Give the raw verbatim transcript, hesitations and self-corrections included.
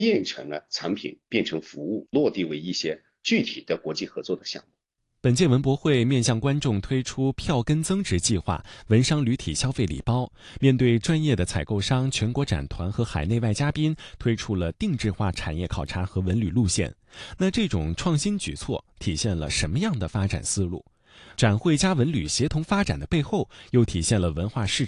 变成了产品，变成服务，落地为一些具体的国际合作的项目。 本届文博会面向观众推出票根增值计划、文商旅体消费礼包，面对专业的采购商、全国展团和海内外嘉宾，推出了定制化产业考察和文旅路线。那这种创新举措体现了什么样的发展思路？展会加文旅协同发展的背后，又体现了文化市场